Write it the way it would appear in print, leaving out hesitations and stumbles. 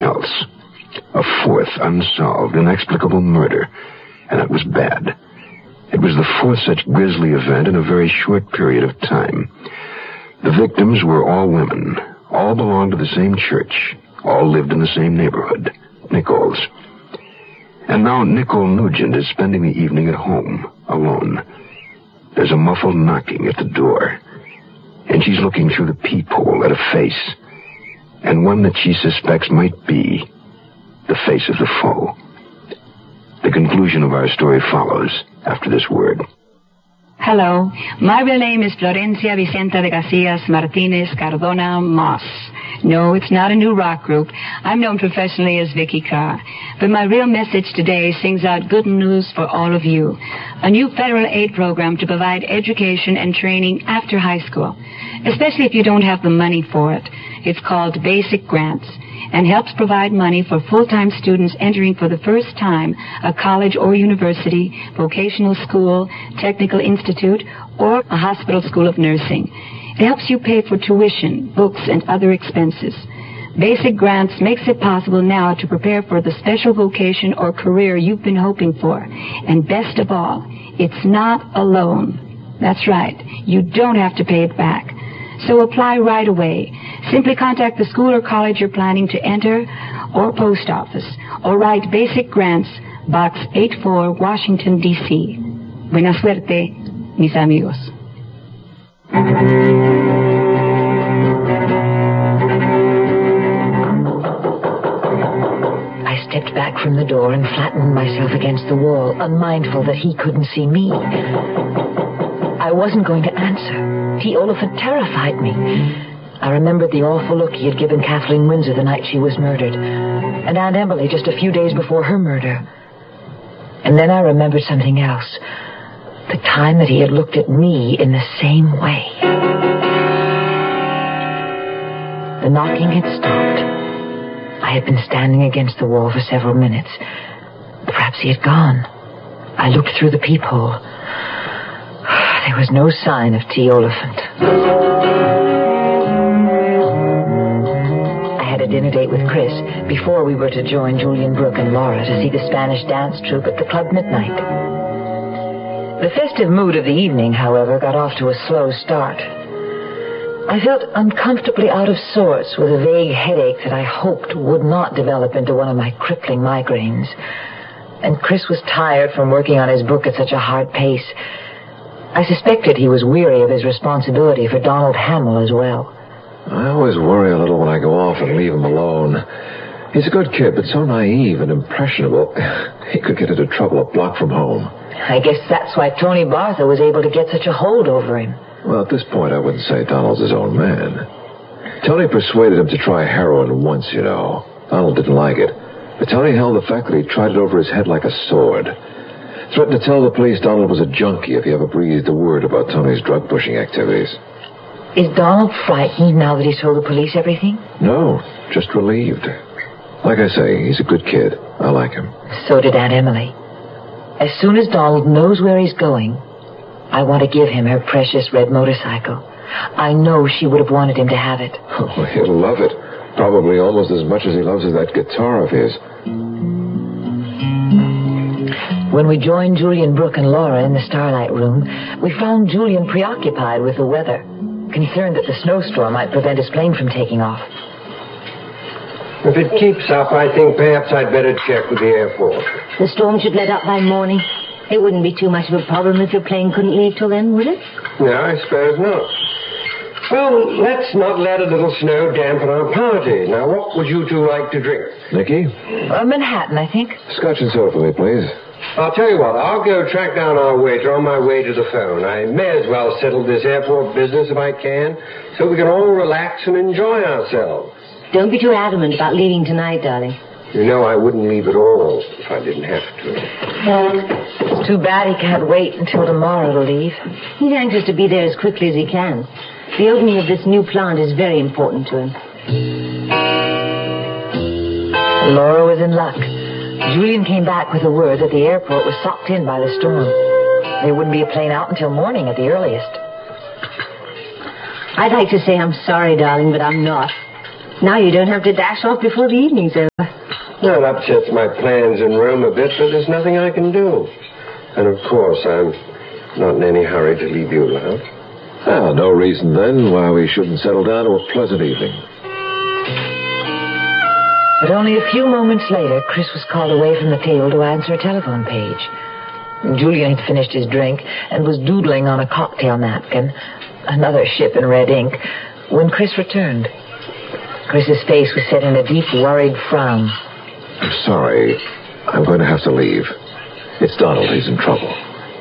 else. A fourth unsolved, inexplicable murder. And it was bad. It was the fourth such grisly event in a very short period of time. The victims were all women. All belonged to the same church. All lived in the same neighborhood. Nichols. And now Nicole Nugent is spending the evening at home, alone. There's a muffled knocking at the door. And she's looking through the peephole at a face. And one that she suspects might be the face of the foe. The conclusion of our story follows after this word. Hello, my real name is Florencia Vicenta de Garcias Martinez Cardona Moss. No, it's not a new rock group. I'm known professionally as Vicky Carr. But my real message today sings out good news for all of you. A new federal aid program to provide education and training after high school, especially if you don't have the money for it. It's called Basic Grants, and helps provide money for full-time students entering for the first time a college or university, vocational school, technical institute, or a hospital school of nursing. It helps you pay for tuition, books, and other expenses. Basic Grants makes it possible now to prepare for the special vocation or career you've been hoping for. And best of all, it's not a loan. That's right. You don't have to pay it back. So apply right away. Simply contact the school or college you're planning to enter, or post office, or write Basic Grants, Box 84, Washington, D.C. Buena suerte, mis amigos. I stepped back from the door and flattened myself against the wall, unmindful that he couldn't see me. I wasn't going to answer. T. Oliphant terrified me. I remembered the awful look he had given Kathleen Windsor the night she was murdered, and Aunt Emily just a few days before her murder. And then I remembered something else. The time that he had looked at me in the same way. The knocking had stopped. I had been standing against the wall for several minutes. Perhaps he had gone. I looked through the peephole. There was no sign of T. Oliphant. I had a dinner date with Chris before we were to join Julian Brooke and Laura to see the Spanish dance troupe at the Club Midnight. The festive mood of the evening, however, got off to a slow start. I felt uncomfortably out of sorts with a vague headache that I hoped would not develop into one of my crippling migraines. And Chris was tired from working on his book at such a hard pace. I suspected he was weary of his responsibility for Donald Hamill as well. I always worry a little when I go off and leave him alone. He's a good kid, but so naive and impressionable. He could get into trouble a block from home. I guess that's why Tony Bartha was able to get such a hold over him. Well, at this point, I wouldn't say Donald's his own man. Tony persuaded him to try heroin once, you know. Donald didn't like it. But Tony held the fact that he tried it over his head like a sword. Threatened to tell the police Donald was a junkie if he ever breathed a word about Tony's drug-pushing activities. Is Donald frightened now that he's told the police everything? No, just relieved. Like I say, he's a good kid. I like him. So did Aunt Emily. As soon as Donald knows where he's going, I want to give him her precious red motorcycle. I know she would have wanted him to have it. Oh, he'll love it. Probably almost as much as he loves that guitar of his. When we joined Julian Brooke and Laura in the Starlight Room, we found Julian preoccupied with the weather, concerned that the snowstorm might prevent his plane from taking off. If it keeps up, I think perhaps I'd better check with the airport. The storm should let up by morning. It wouldn't be too much of a problem if your plane couldn't leave till then, would it? No, I suppose not. Well, let's not let a little snow dampen our party. Now, what would you two like to drink? Nicky? Manhattan, I think. Scotch and soda for me, please. I'll tell you what, I'll go track down our waiter on my way to the phone. I may as well settle this airport business if I can, so we can all relax and enjoy ourselves. Don't be too adamant about leaving tonight, darling. You know I wouldn't leave at all if I didn't have to. It's too bad he can't wait until tomorrow to leave. He's anxious to be there as quickly as he can. The opening of this new plant is very important to him. Laura was in luck. Julian came back with the word that the airport was socked in by the storm. There wouldn't be a plane out until morning at the earliest. I'd like to say I'm sorry, darling, but I'm not. Now you don't have to dash off before the evening's over. That upsets my plans in Rome a bit, but there's nothing I can do. And of course, I'm not in any hurry to leave you alone. Well, no reason then why we shouldn't settle down to a pleasant evening. But only a few moments later, Chris was called away from the table to answer a telephone page. Julian had finished his drink and was doodling on a cocktail napkin, another ship in red ink, when Chris returned. Chris's face was set in a deep, worried frown. I'm sorry. I'm going to have to leave. It's Donald. He's in trouble.